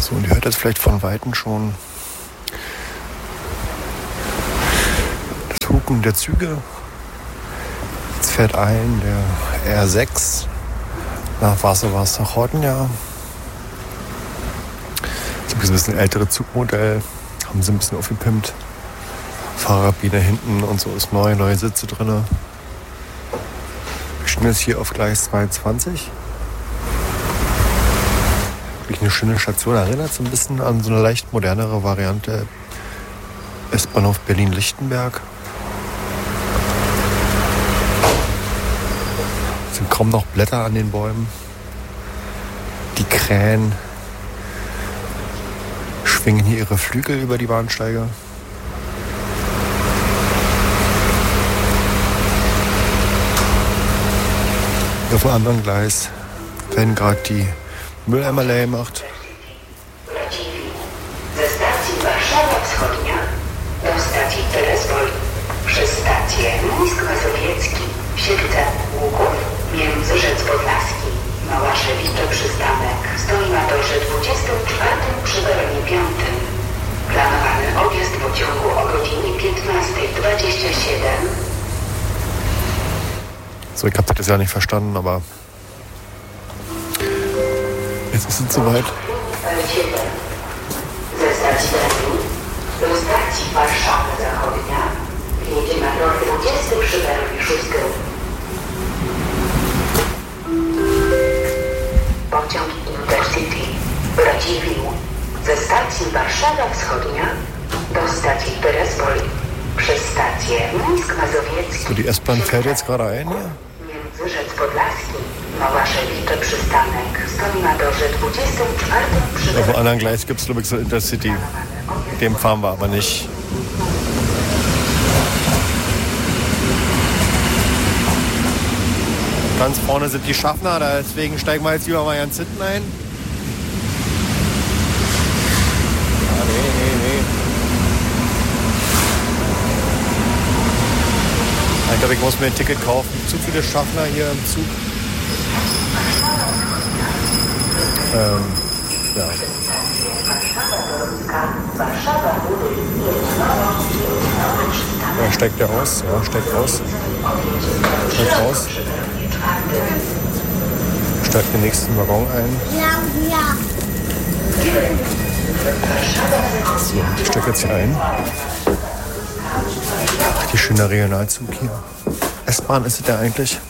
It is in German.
So, und ihr hört jetzt vielleicht von Weitem schon das Hupen der Züge. Jetzt fährt ein der R6 nach Warschau-Chodnia. Das ist ein bisschen ältere Zugmodell. Haben sie ein bisschen aufgepimpt. Fahrerkabine hinten und so ist neu, neue Sitze drin. Wir stehen jetzt hier auf Gleis 22. Wirklich eine schöne Station. Erinnert so ein bisschen an so eine leicht modernere Variante S-Bahnhof Berlin-Lichtenberg. Es sind kaum noch Blätter an den Bäumen. Die Krähen schwingen hier ihre Flügel über die Bahnsteige. Auf dem anderen Gleis werden gerade die Mülleimer leer gemacht. Ze stacji Warszawa Wschodnia do stacji Terespol przez stację Mińsk Mazowiecki, Siedlce, Łuków, Międzyrzec Podlaski, Małaszewicze Przystanek stoi na torze 24 przy peronie 5. Planowany odjazd pociągu o godzinie 15:27. So, ich habe das ja nicht verstanden, aber jetzt ist es soweit. Ze stacji Berlin do stacji Warszawa Zachodnia jedzie na tor 20 przy peronie 6. Pociąg Intercity Radziwiłł ze stacji Warszawa Wschodnia do stacji Terespol przez stację Mińsk Mazowiecki. So, die S-Bahn fährt jetzt gerade ein hier. Międzyrzec Podlaski, Małaszewicze Przystanek stoi na torze 24 przy Auf dem anderen Gleis gibt es, glaube ich, so Intercity. Mit dem fahren wir aber nicht. Ganz vorne sind die Schaffner, deswegen steigen wir jetzt lieber mal ganz hinten ein. Ah, nee. Ich glaube, ich muss mir ein Ticket kaufen. Zu viele Schaffner hier im Zug. Ja. Ja, steigt der aus? Ja, steigt aus. Steigt aus. Steigt den nächsten Waggon ein. Ja. So, ich steige jetzt hier ein. Ach, die schöne Regionalzug hier. S-Bahn ist es ja eigentlich.